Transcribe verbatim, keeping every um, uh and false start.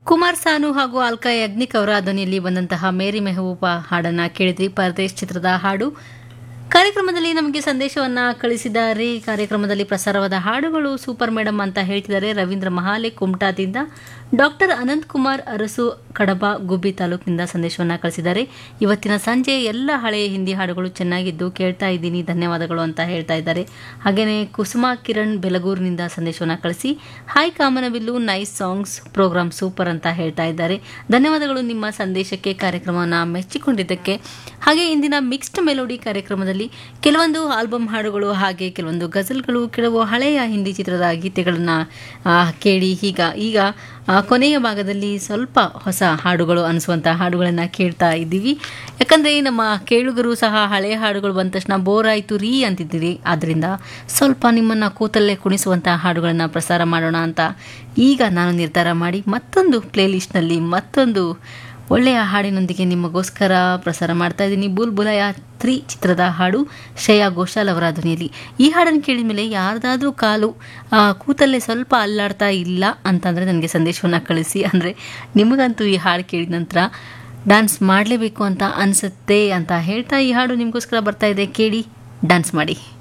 ಕುಮಾರ್ ಸಾನು ಹಾಗೂ ಅಲ್ಕಾ ಯಾಗ್ನಿಕ್ ಅವರ ಧ್ವನಿಯಲ್ಲಿ ಬಂದಂತಹ ಮೇರಿ ಮೆಹಬೂಬಾ ಹಾಡನ್ನ ಕೇಳಿದ್ರಿ. ಪರದೇಶ್ ಚಿತ್ರದ ಹಾಡು. ಕಾರ್ಯಕ್ರಮದಲ್ಲಿ ನಮಗೆ ಸಂದೇಶವನ್ನ ಕಳಿಸಿದ್ದಾರೆ. ಕಾರ್ಯಕ್ರಮದಲ್ಲಿ ಪ್ರಸಾರವಾದ ಹಾಡುಗಳು ಸೂಪರ್ ಮೇಡಮ್ ಅಂತ ಹೇಳ್ತಿದ್ದಾರೆ ರವೀಂದ್ರ ಮಹಾಲೆ ಕುಮಟಾದಿಂದ. ಡಾಕ್ಟರ್ ಅನಂತ್ ಕುಮಾರ್ ಅರಸು ಕಡಬ ಗುಬ್ಬಿ ತಾಲೂಕಿನಿಂದ ಸಂದೇಶವನ್ನ ಕಳಿಸಿದ್ದಾರೆ. ಇವತ್ತಿನ ಸಂಜೆ ಎಲ್ಲ ಹಳೆಯ ಹಿಂದಿ ಹಾಡುಗಳು ಚೆನ್ನಾಗಿದ್ದು ಕೇಳ್ತಾ ಇದ್ದೀನಿ, ಧನ್ಯವಾದಗಳು ಅಂತ ಹೇಳ್ತಾ ಇದ್ದಾರೆ. ಹಾಗೆಯೇ ಕುಸುಮಾ ಕಿರಣ್ ಬೆಲಗೂರಿನಿಂದ ಸಂದೇಶವನ್ನ ಕಳಿಸಿ ಹಾಯ್ ಕಾಮನಬಿಲ್ಲು, ನೈಸ್ ಸಾಂಗ್ಸ್, ಪ್ರೋಗ್ರಾಮ್ ಸೂಪರ್ ಅಂತ ಹೇಳ್ತಾ ಇದ್ದಾರೆ. ಧನ್ಯವಾದಗಳು ನಿಮ್ಮ ಸಂದೇಶಕ್ಕೆ, ಕಾರ್ಯಕ್ರಮವನ್ನು ಮೆಚ್ಚಿಕೊಂಡಿದ್ದಕ್ಕೆ. ಹಾಗೆ ಇಂದಿನ ಮಿಕ್ಸ್ಡ್ ಮೆಲೋಡಿ ಕಾರ್ಯಕ್ರಮದಲ್ಲಿ ಕೆಲವೊಂದು ಆಲ್ಬಮ್ ಹಾಡುಗಳು ಹಾಗೆ ಕೆಲವೊಂದು ಗಜಲ್ಗಳು, ಕೆಲವು ಹಳೆಯ ಹಿಂದಿ ಚಿತ್ರದ ಗೀತೆಗಳನ್ನು ಕೇಳಿ ಈಗ ಈಗ ಕೊನೆಯ ಭಾಗದಲ್ಲಿ ಸ್ವಲ್ಪ ಹೊಸ ಹಾಡುಗಳು ಅನಿಸುವಂಥ ಹಾಡುಗಳನ್ನು ಕೇಳ್ತಾ ಇದ್ದೀವಿ. ಯಾಕಂದರೆ ನಮ್ಮ ಕೇಳುಗರು ಸಹ ಹಳೆಯ ಹಾಡುಗಳು ಬಂದ ತಕ್ಷಣ ಬೋರ್ ಆಯಿತು ರೀ ಅಂತಿದ್ದೀರಿ. ಆದ್ದರಿಂದ ಸ್ವಲ್ಪ ನಿಮ್ಮನ್ನು ಕೂತಲ್ಲೇ ಕುಣಿಸುವಂಥ ಹಾಡುಗಳನ್ನು ಪ್ರಸಾರ ಮಾಡೋಣ ಅಂತ ಈಗ ನಾನು ನಿರ್ಧಾರ ಮಾಡಿ ಮತ್ತೊಂದು ಪ್ಲೇಲಿಸ್ಟ್ನಲ್ಲಿ ಮತ್ತೊಂದು ಒಳ್ಳೆಯ ಹಾಡಿನೊಂದಿಗೆ ನಿಮಗೋಸ್ಕರ ಪ್ರಸಾರ ಮಾಡ್ತಾ ಇದ್ದೀನಿ. ಬುಲ್ ಬುಲಯ ತ್ರೀ ಚಿತ್ರದ ಹಾಡು ಶ್ರೇಯಾ ಘೋಷಾಲ್ ಅವರ ಧ್ವನಿಯಲ್ಲಿ. ಈ ಹಾಡನ್ನು ಕೇಳಿದ ಮೇಲೆ ಯಾರ್ದಾದ್ರೂ ಕಾಲು ಕೂತಲ್ಲೇ ಸ್ವಲ್ಪ ಅಲ್ಲಾಡ್ತಾ ಇಲ್ಲ ಅಂತಂದರೆ ನನಗೆ ಸಂದೇಶವನ್ನು ಕಳಿಸಿ. ಅಂದರೆ ನಿಮಗಂತೂ ಈ ಹಾಡು ಕೇಳಿದ ನಂತರ ಡ್ಯಾನ್ಸ್ ಮಾಡಲೇಬೇಕು ಅಂತ ಅನಿಸುತ್ತೆ ಅಂತ ಹೇಳ್ತಾ ಈ ಹಾಡು ನಿಮಗೋಸ್ಕರ ಬರ್ತಾ ಇದೆ. ಕೇಳಿ, ಡ್ಯಾನ್ಸ್ ಮಾಡಿ.